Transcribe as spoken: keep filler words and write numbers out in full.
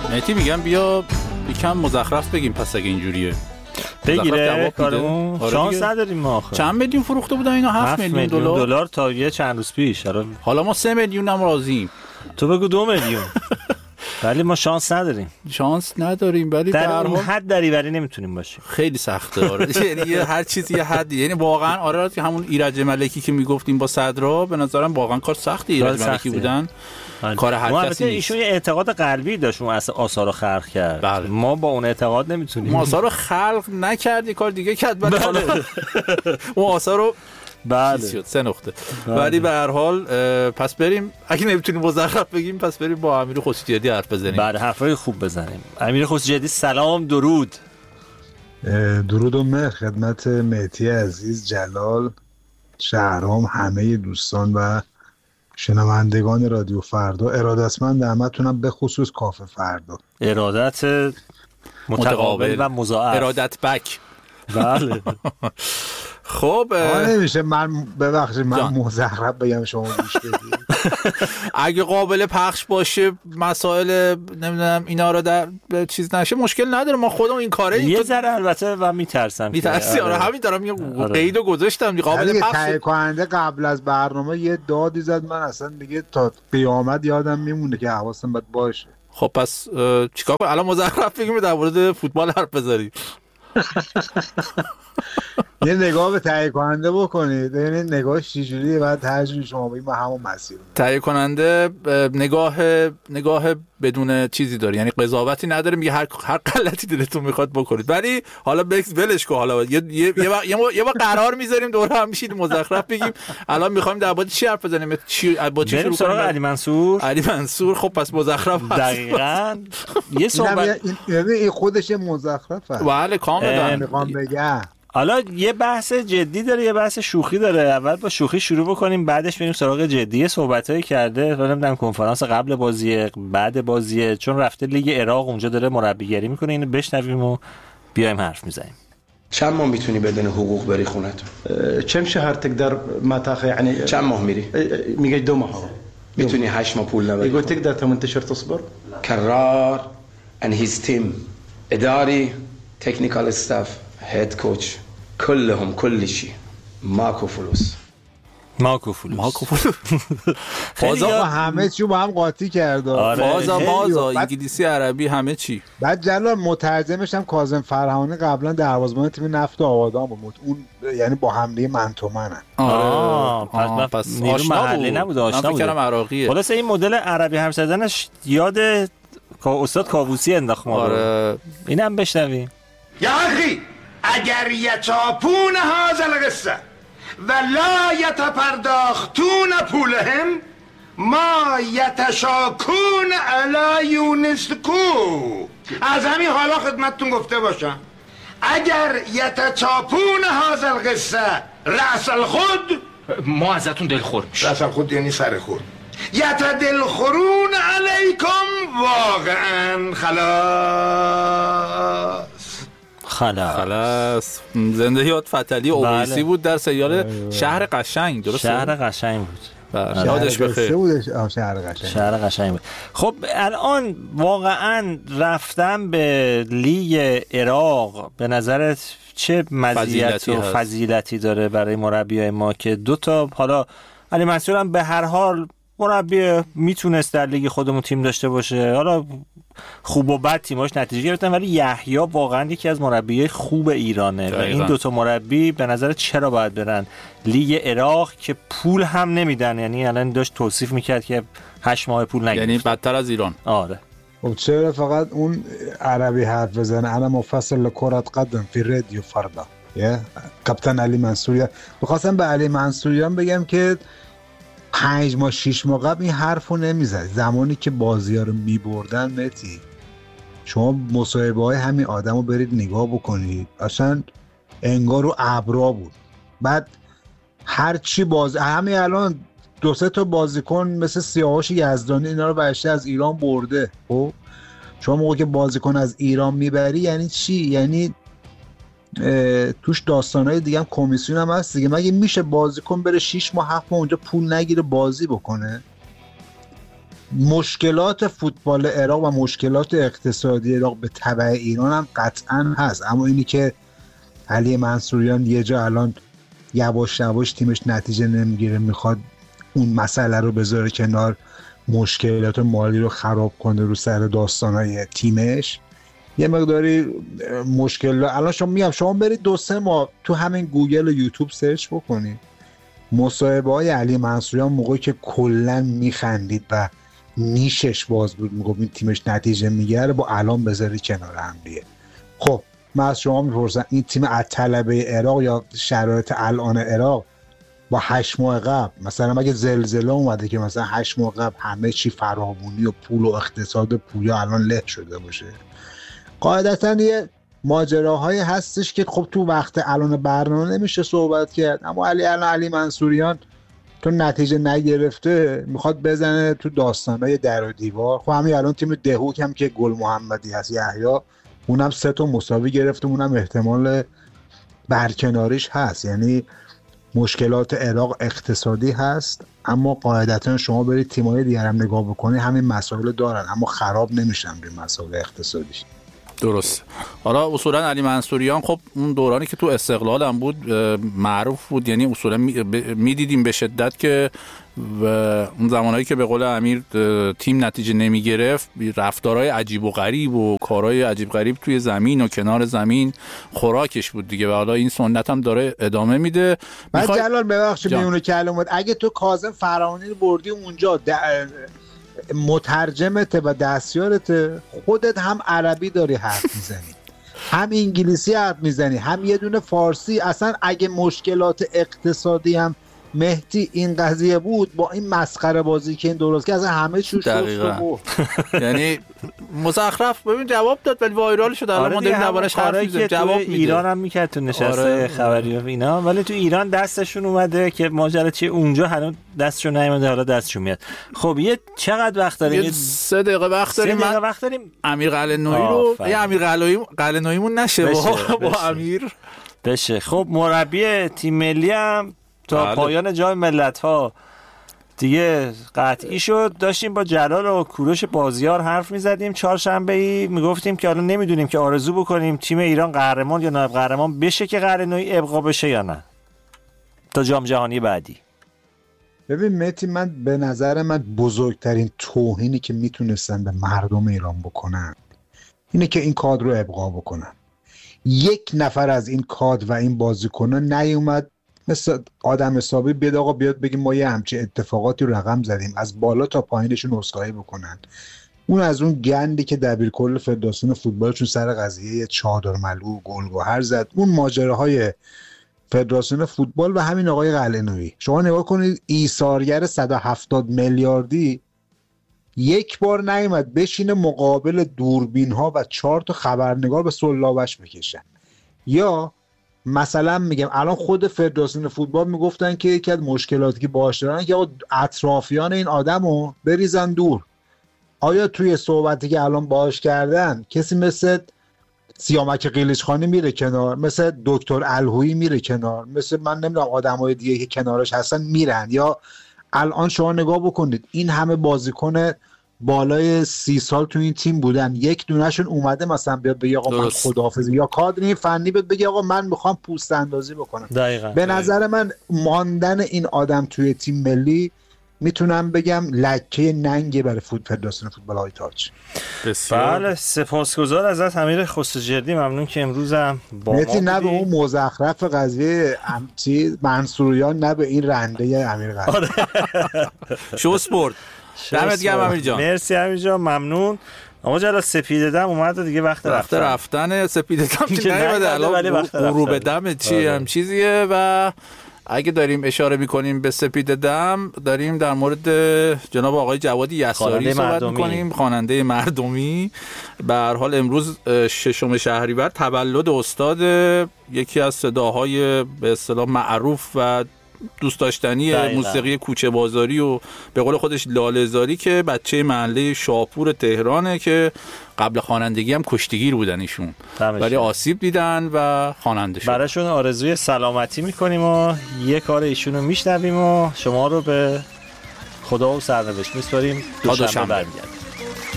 مهدی میگم بیا یکم مزخرف بگیم پس اگه اینجوریه بگیره کارمون. شانس نداریم ما آخه. چند میلیون فروخته بودن اینا؟ هفت میلیون دلار دلار تا یه چند روز پیش. حالا ما سه میلیون هم راضییم. تو بگو دو میلیون. ولی ما شانس نداریم. شانس نداریم ولی در اون حد دریوری نمیتونیم باشیم. خیلی سخته آره. یعنی هر چیزی یه حدی. یعنی واقعا آره همون ایرج ملکی که میگفتیم با صدرا به نظرم واقعا کار سختی ایرج ملکی بودن. کار هر کسی نیست. ایشون یه اعتقاد قلبی داشت اون اصلا آثار رو خلق کرد. بله. ما با اون اعتقاد نمیتونیم. ما آثار رو خلق نکردی کار دیگه کرد بعد حالا اون آثار رو بله شد سه نقطه. ولی به هر حال پس بریم اگه نمیتونیم مزخرف بگیم پس بریم با امیر خسروجدی حرف بزنیم. بله حرفای خوب بزنیم. امیر خسروجدی سلام درود. درود و مهر خدمت مهدی عزیز، جلال، شهرام، همه دوستان و شنوندگان رادیو فردا. ارادتمند همتونم به خصوص کافه فردا. ارادت متقابل و مضاعف. ارادت بک. بله. خب نمیشه من ببخشید من مزخرف بگم شما گوش بدید. اگه قابل پخش باشه مسائل نمیدونم اینا رو در چیز نشه مشکل نداره، ما خودمون این کاره یه ذره البته و میترسم میترسی. آره همین دارم میگم قیدو گذاشتم قابل پخش. تهیه کننده قبل از برنامه یه دادی زد من اصلا دیگه تا قیامت یادم میمونه که حواسم باید باشه. خب پس چیکار کنم الان مزخرف بگیم در مورد فوتبال حرف بزنیم؟ یه نگاه به تهیه کننده بکنید ببینید نگاهش چجوریه، بعد ترجیح شما بگید ما همون مسیر. تهیه کننده نگاه نگاه بدون چیزی داره، یعنی قضاوتی نداره، میگه هر هر غلطی دلتون میخواد بکنید. ولی حالا بکس ولش کو، حالا یه یه یه بار قرار میذاریم دور هم میشید مزخرف بگیم. الان میخوایم در مورد چی حرف بزنیم؟ چی با چی شروع کنیم؟ علی منصور. علی منصور خب پس مزخرف هست. دقیقاً یه صحبت این خودش مزخرفه. بله کاملا میخوام بگم. حالا یه بحث جدی داره یه بحث شوخی داره. اول با شوخی شروع بکنیم بعدش بریم سراغ جدی. صحبتایی کرده نمیدونم کنفرانس قبل بازی بعد بازی، چون رفته لیگ عراق اونجا داره مربیگری میکنه، اینو بشنویم و بیایم حرف میزنیم. چند ماه میتونی بدون حقوق بری خونتون؟ چند شهر تقدر متاخ يعني چند ماه میری؟ میگه دو ماه. میتونی هشت ماه پول نبری؟ يقول تقدر ثمانية تصبر؟ کرار and his team اداری technical staff head coach كلهم كل شيء ماكو فلوس ماکو فلوس ماکو فلوس بازا همه چی با هم قاطی کرده. بازا بازا انگلیسی عربی همه چی. بعد جلال مترجمش هم کاظم فرهانی قبلا دروازه‌بان تیم نفت آبادان بود، اون یعنی با حمله من تو منن. آره پس نیرو محلی نبود، آشنا بود. عراقیه. خلاص این مدل عربی حرف زدنش یاد استاد کاووسی انداخت ما. آره اینم بشنویم. یا اخی اگر یچاپون هذا القصه و لا یتپرداختون پولهم ما یتشاکون علی یونسکو. از همین حالا خدمتتون گفته باشم اگر یتچاپون هذا القصه رأس الخود ما ازتون دلخور میشیم. رأس الخود یعنی سر خود. یتدلخورون علیکم واقعا خلاص خلاص خلاص. زندگیات فتلی اویسی بله. بود در سریال شهر قشنگ. درسته؟ شهر قشنگ بود. بله. یادش بخیر. شهر قشنگ. شهر قشنگ بود. خب الان واقعا رفتن به لیگ عراق به نظرت چه مزیت و فضیلتی داره برای مربیای ما که دو تا حالا علی منصور هم به هر حال مربی میتونست در لیگ خودمون تیم داشته باشه، حالا خوب و بد تیماش نتیجه گرفتن، ولی یحیی واقعا یکی از مربیای خوب ایرانه و این دوتا مربی به نظر چرا باید برن لیگ عراق که پول هم نمیدن؟ یعنی الان داشت توصیف میکرد که هشت ماه پول نگرفت، یعنی بدتر از ایران. آره خب چرا فقط اون عربی حرف بزنه؟ انا مفصل کرة قدم فی رادیو فردا. یه کاپیتان علی منصوریان. می‌خواستم به علی منصوریان بگم که پنج ماه شیش ماه قبل این حرفو نمیزد، زمانی که بازی‌ها رو می‌بردن. متی شما مصاحبه‌های همین آدمو برید نگاه بکنید، اصلا انگار رو ابرا بود. بعد هر چی باز همین الان دو سه تا بازیکن مثل سیاوش یزدانی اینا رو برشته از ایران برده. خب شما موقع که بازیکن از ایران میبری یعنی چی؟ یعنی توش داستانهای دیگه هم کمیسیون هم هست دیگه. مگه میشه بازیکن بره شش ماه هفت ماه اونجا پول نگیره بازی بکنه؟ مشکلات فوتبال عراق و مشکلات اقتصادی عراق به تبع ایران هم قطعا هست، اما اینی که علی منصوریان یه جا الان یواش یواش تیمش نتیجه نمیگیره میخواد اون مسئله رو بذاره کنار، مشکلات مالی رو خراب کنه رو سر داستانهای تیمش، یه مقداری مشکل. الان شما میگم شما برید دو سه ماه تو همین گوگل و یوتیوب سرچ بکنید مصاحبه های علی منصوریان موقعی که کلا میخندید و نیشش باز بود میگفت این تیمش نتیجه میگیره با الان بذاری کنار هم دیگه. خب من از شما میپرسم این تیم الطلبه عراق یا شرایط الان عراق با هشت ماه قبل، مثلا مگه زلزله اومده که مثلا هشت ماه قبل همه چی فراوانی و پول و اقتصاد پویا الان له شده باشه؟ قاعدتا یه ماجراهایی هستش که خب تو وقت الان برنامه نمیشه صحبت کرد، اما علی الان علی منصوریان تو نتیجه نگرفته میخواد بزنه تو داستانای در و دیوار. خب همین الان تیم دهوک هم که گل محمدی هست یحیی اونم سه تا مساوی گرفته، اونم احتمال برکناریش هست. یعنی مشکلات عراق اقتصادی هست، اما قاعدتا شما برید تیم‌های دیگر هم نگاه بکنید همین مسائل دارن اما خراب نمیشن به مسائل اقتصادی. درست. حالا اصولا علی منصوریان خب اون دورانی که تو استقلال هم بود معروف بود، یعنی اصولا میدیدیم به شدت که و اون زمانهایی که به قول امیر تیم نتیجه نمی گرفت رفتارهای عجیب و غریب و کارهای عجیب غریب توی زمین و کنار زمین خوراکش بود دیگه و حالا این سنت هم داره ادامه میده. من میخوای... جلال ببخشید میونه کلمات، اگه تو کاظم فرهانی رو بردی اونجا د... مترجمت و دستیارت، خودت هم عربی داری حرف میزنی هم انگلیسی حرف میزنی هم یه دونه فارسی، اصلا اگه مشکلات اقتصادی هم مهدی این قضیه بود با این مسخره بازی که این درست که اصلا همه چیز شد یعنی مزخرف ببین جواب داد ولی وایرال شد. الان ما داریم دربارش حرف میزنیم. جواب میده. ایران هم میکرد تو نشسته آره. خبری و اینا، ولی تو ایران دستشون اومده که ماجرا چیه اونجا هنوز دستشون نیومده، حالا دستشون میاد. خب یه چقدر وقت داریم؟ یه سه دقیقه وقت داریم. سه دقیقه وقت داریم. امیر قلعه‌نویی رو یه امیر قلعه‌نویی قلعه‌نوییمون نشه با, با امیر بشه. خب مربی تیم ملی هم تا بله. پایان جام ملت‌ها دیگه قطعی شد. داشتیم با جلال و کوروش بازیار حرف می‌زدیم چهارشنبه‌ای، میگفتیم که حالا نمیدونیم که آرزو بکنیم تیم ایران قهرمان یا نایب قهرمان بشه که قلعه‌نویی ابقا بشه یا نه تا جام جهانی بعدی. ببین مهدی، من به نظر من بزرگترین توهینی که میتونستن به مردم ایران بکنن اینه که این کادر رو ابقا بکنن. یک نفر از این کادر و این بازیکنان نیومد مثل آدم حسابی بیاد آقا بیاد بگیم ما یه همچین اتفاقاتی رو رقم زدیم، از بالا تا پایینشون عذرخواهی بکنن. اون از اون گندی که دبیرکل فدراسیون فوتبالشون سر قضیه چادرملو گلگهر زد، اون ماجراهای فدراسیون فوتبال و همین آقای قلعه‌نویی. شما نگاه کنید ایثارگر صد و هفتاد میلیاردی یک بار نیومد بشینه مقابل دوربین ها و چهار تا خبرنگار به سلابش بکشن. یا مثلا میگم الان خود فدراسیون فوتبال میگفتن که یکی از مشکلاتی که باهاش دارن که اطرافیان این آدمو بریزن دور. آیا توی صحبتی که الان باهاش کردن کسی مثل سیامک قیلیچخانی میره کنار، مثل دکتر الهویی میره کنار، مثل من نمیدونم آدمای دیگه که کنارش هستن میرن؟ یا الان شما نگاه بکنید این همه بازیکن بالای سی سال تو این تیم بودن، یک دونهشون اومده مثلا بیاد بگه آقا من خداحافظی، یا کادر فنی بیاد بگه آقا من میخوام پوست اندازی بکنم. دقیقاً. به نظر من ماندن این آدم توی تیم ملی میتونم بگم لکه ننگه برای فوت فدراسیون فوتبال های تاج. بله سپاسگزار ازت امیر خسروجردی، ممنون که امروز هم با ما بودی. نه به اون مزخرف قضیه امتی منصوریان، نه به این رنده امیر قلعه‌نویی. شو اسپورت. دمت گرم امیر جان. مرسی امیر جان، ممنون. اما جلال سپیده دم اومد دیگه وقت رفتن. وقت رفتن سپیده دم که نیومده الان غروب دم چی هم چیزیه. و اگه داریم اشاره میکنیم به سپیده دم، داریم در مورد جناب آقای جوادی یساری صحبت میکنیم، خواننده مردمی. به هر حال امروز ششم شهریور تولد استاد، یکی از صداهای به اصطلاح معروف و دوست داشتنی داینا. موسیقی کوچه بازاری و به قول خودش لاله‌زاری، که بچه محله شاپور تهرانه که قبل خوانندگی هم کشتیگیر بودن ایشون، ولی آسیب دیدن و خواننده شد. براشون آرزوی سلامتی میکنیم و یه کار ایشونو میشنویم و شما رو به خدا و سرنوشت میسپاریم. دوشنبه برمیگردیم.